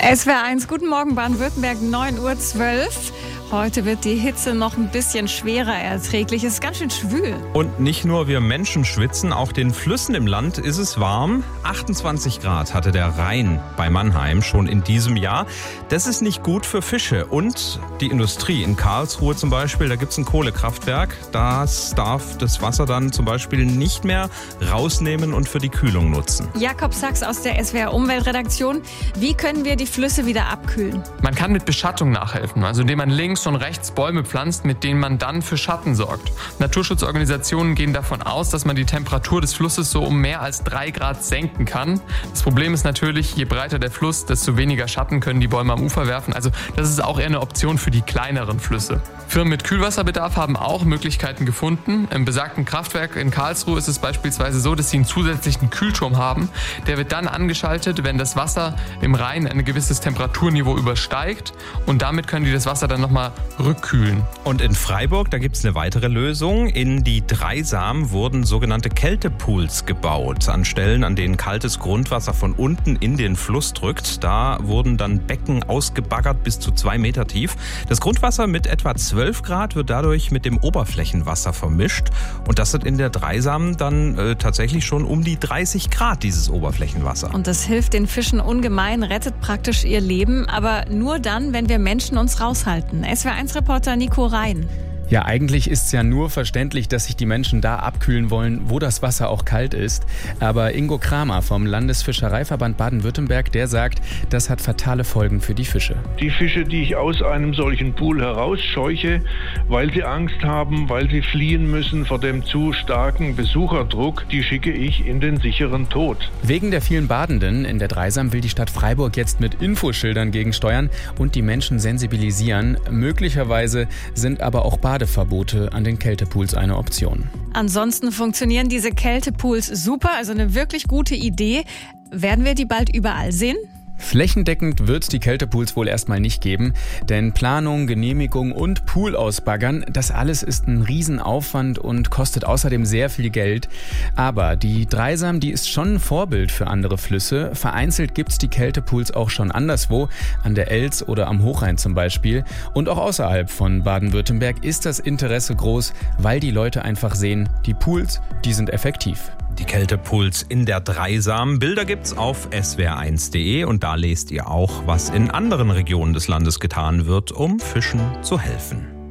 SWR1, guten Morgen Baden-Württemberg, 9:12 Uhr. Heute wird die Hitze noch ein bisschen schwerer erträglich. Es ist ganz schön schwül. Und nicht nur wir Menschen schwitzen, auch den Flüssen im Land ist es warm. 28 Grad hatte der Rhein bei Mannheim schon in diesem Jahr. Das ist nicht gut für Fische. Und die Industrie in Karlsruhe zum Beispiel, da gibt es ein Kohlekraftwerk. Das darf das Wasser dann zum Beispiel nicht mehr rausnehmen und für die Kühlung nutzen. Jakob Sachs aus der SWR Umweltredaktion. Wie können wir die Flüsse wieder abkühlen? Man kann mit Beschattung nachhelfen, also indem man links und rechts Bäume pflanzt, mit denen man dann für Schatten sorgt. Naturschutzorganisationen gehen davon aus, dass man die Temperatur des Flusses so um mehr als 3 Grad senken kann. Das Problem ist natürlich, je breiter der Fluss, desto weniger Schatten können die Bäume am Ufer werfen. Also das ist auch eher eine Option für die kleineren Flüsse. Firmen mit Kühlwasserbedarf haben auch Möglichkeiten gefunden. Im besagten Kraftwerk in Karlsruhe ist es beispielsweise so, dass sie einen zusätzlichen Kühlturm haben. Der wird dann angeschaltet, wenn das Wasser im Rhein ein gewisses Temperaturniveau übersteigt. Und damit können die das Wasser dann nochmal rückkühlen. Und in Freiburg, da gibt es eine weitere Lösung. In die Dreisam wurden sogenannte Kältepools gebaut. An Stellen, an denen kaltes Grundwasser von unten in den Fluss drückt. Da wurden dann Becken ausgebaggert bis zu 2 Meter tief. Das Grundwasser mit etwa 12 Grad wird dadurch mit dem Oberflächenwasser vermischt. Und das sind in der Dreisam dann tatsächlich schon um die 30 Grad, dieses Oberflächenwasser. Und das hilft den Fischen ungemein, rettet praktisch ihr Leben. Aber nur dann, wenn wir Menschen uns raushalten. SWR1-Reporter Nico Rhein. Ja, eigentlich ist es ja nur verständlich, dass sich die Menschen da abkühlen wollen, wo das Wasser auch kalt ist. Aber Ingo Kramer vom Landesfischereiverband Baden-Württemberg, der sagt, das hat fatale Folgen für die Fische. Die Fische, die ich aus einem solchen Pool herausscheuche, weil sie Angst haben, weil sie fliehen müssen vor dem zu starken Besucherdruck, die schicke ich in den sicheren Tod. Wegen der vielen Badenden in der Dreisam will die Stadt Freiburg jetzt mit Infoschildern gegensteuern und die Menschen sensibilisieren. Möglicherweise sind aber auch Badeverbote an den Kältepools eine Option. Ansonsten funktionieren diese Kältepools super, also eine wirklich gute Idee. Werden wir die bald überall sehen? Flächendeckend wird es die Kältepools wohl erstmal nicht geben, denn Planung, Genehmigung und Pool ausbaggern, das alles ist ein Riesenaufwand und kostet außerdem sehr viel Geld. Aber die Dreisam, die ist schon ein Vorbild für andere Flüsse. Vereinzelt gibt es die Kältepools auch schon anderswo, an der Elz oder am Hochrhein zum Beispiel. Und auch außerhalb von Baden-Württemberg ist das Interesse groß, weil die Leute einfach sehen, die Pools, die sind effektiv. Die Kältepools in der Dreisam. Bilder gibt's auf swr1.de und da lest ihr auch, was in anderen Regionen des Landes getan wird, um Fischen zu helfen.